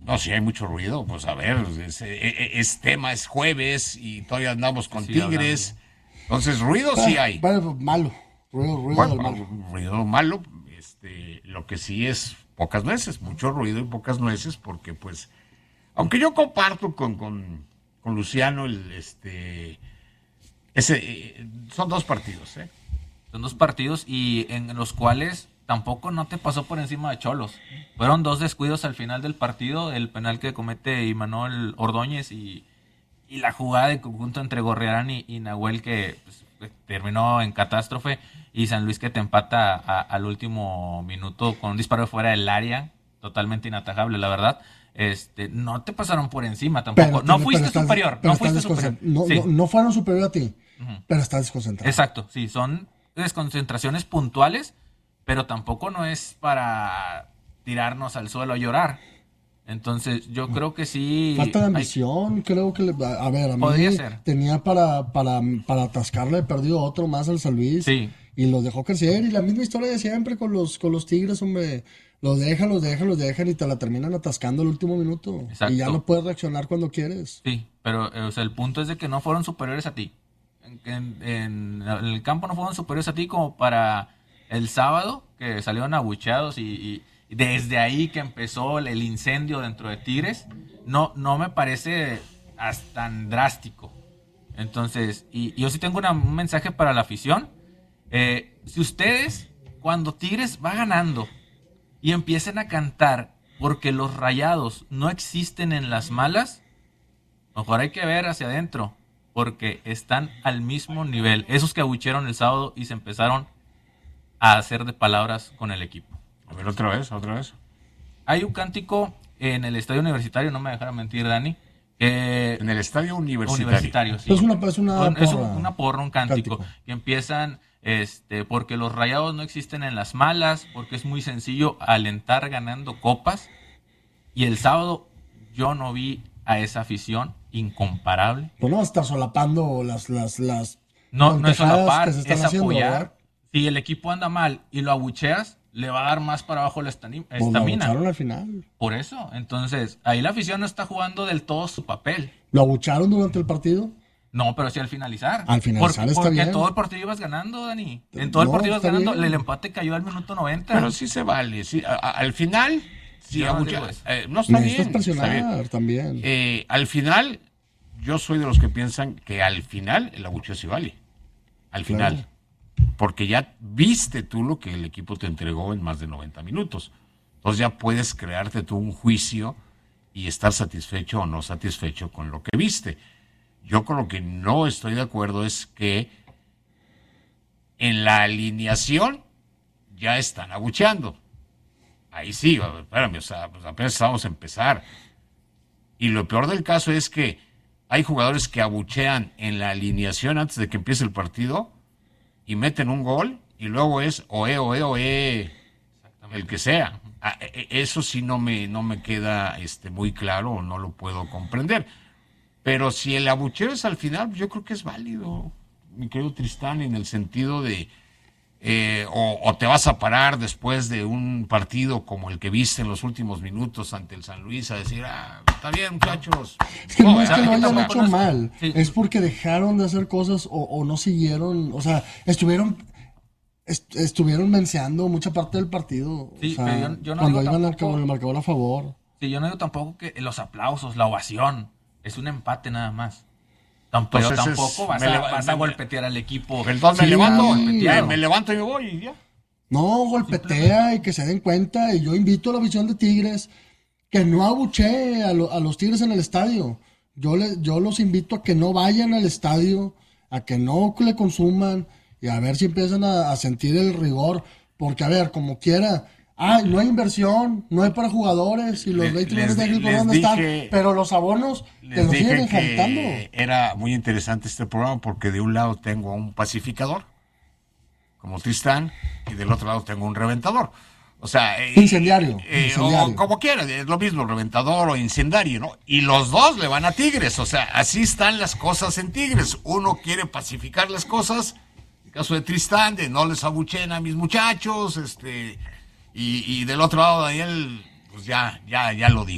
No, sí hay mucho ruido, pues a ver, es tema, es jueves y todavía andamos con Sí, Tigres. Entonces, ruido sí hay. Bueno, malo. Ruido Bueno, del malo. ruido malo, lo que sí es pocas nueces, mucho ruido y pocas nueces, porque pues, aunque yo comparto con Luciano son dos partidos, ¿eh? Son 2 partidos y en los cuales tampoco no te pasó por encima de Cholos. Fueron 2 descuidos al final del partido, el penal que comete Imanol Ordóñez y la jugada de conjunto entre Gorriarán y Nahuel que pues, terminó en catástrofe, y San Luis que te empata al último minuto con un disparo de fuera del área, totalmente inatajable, la verdad. No te pasaron por encima tampoco. No fuiste superior. No fueron superior a ti, pero estás desconcentrado. Exacto, sí, son desconcentraciones puntuales, pero tampoco no es para tirarnos al suelo a llorar. Entonces, yo creo que sí. Falta de ambición, creo que. A ver, a mí podría ser. Tenía para atascarle, perdió otro más al San Luis. Sí. Y los dejó crecer. Y la misma historia de siempre con los Tigres, hombre. Los dejan y te la terminan atascando el último minuto. Exacto. Y ya no puedes reaccionar cuando quieres. Sí, pero el punto es de que no fueron superiores a ti. En el campo no fueron superiores a ti como para el sábado, que salieron abucheados y desde ahí que empezó el incendio dentro de Tigres, no me parece tan drástico. Entonces, y yo sí tengo un mensaje para la afición. Si ustedes, cuando Tigres va ganando y empiecen a cantar porque los Rayados no existen en las malas, mejor hay que ver hacia adentro, porque están al mismo nivel. Esos que abuchearon el sábado y se empezaron a hacer de palabras con el equipo. A ver, otra vez. Hay un cántico en el estadio universitario, no me dejará mentir, Dani. En el estadio universitario. Sí. Es una porra, un cántico. Que empiezan, porque los Rayados no existen en las malas, porque es muy sencillo alentar ganando copas. Y el sábado yo no vi a esa afición incomparable. Pues no, estar solapando las no es solapar, es haciendo, apoyar. ¿verdad? Si el equipo anda mal y lo abucheas, le va a dar más para abajo la estamina. Pues lo abucharon al final. Por eso, entonces, ahí la afición no está jugando del todo su papel. ¿Lo abucharon durante el partido? No, pero sí al finalizar. Al finalizar está porque bien. En todo el partido ibas ganando, Dani. En todo el partido ibas ganando. Bien. El empate cayó al minuto 90. Pero sí se vale. Sí, al final, sí, Yo no está Necesitas bien. presionar Está bien. también. Al final, yo soy de los que piensan que al final el abucheo sí vale. Al final. Claro. Porque ya viste tú lo que el equipo te entregó en más de 90 minutos. Entonces ya puedes crearte tú un juicio y estar satisfecho o no satisfecho con lo que viste. Yo con lo que no estoy de acuerdo es que en la alineación ya están abucheando. Ahí sí, espérame, pues apenas vamos a empezar. Y lo peor del caso es que hay jugadores que abuchean en la alineación antes de que empiece el partido y meten un gol y luego es oe, el que sea. Eso sí no me queda muy claro o no lo puedo comprender. Pero si el abucheo es al final, yo creo que es válido, mi querido Tristán, en el sentido de o te vas a parar después de un partido como el que viste en los últimos minutos ante el San Luis a decir, está bien, muchachos. Es que no es que lo hayan hecho mal, Sí. es porque dejaron de hacer cosas o no siguieron, o sea, estuvieron menseando mucha parte del partido. Sí, o sea, pero yo no cuando digo iban tampoco- al marcador a favor. Sí, yo no digo tampoco que los aplausos, la ovación, es un empate nada más. Pero Entonces tampoco vas a golpetear al equipo. Perdón, Sí, me levanto y me voy y ya. No, golpetea y que se den cuenta. Y yo invito a la afición de Tigres que no abuchee a los Tigres en el estadio. Yo los invito a que no vayan al estadio, a que no le consuman y a ver si empiezan a sentir el rigor. Porque, a ver, como quiera, no hay inversión, no hay para jugadores y los ratings de aquí por donde están. Pero los abonos te los siguen encantando. Era muy interesante este programa porque de un lado tengo a un pacificador, como Tristán, y del otro lado tengo un reventador. O sea, Incendiario. o como quiera, es lo mismo, reventador o incendiario, ¿no? Y los dos le van a Tigres, o sea, así están las cosas en Tigres. Uno quiere pacificar las cosas, en el caso de Tristán, de no les abuchen a mis muchachos, y del otro lado Daniel, pues ya lo dijo.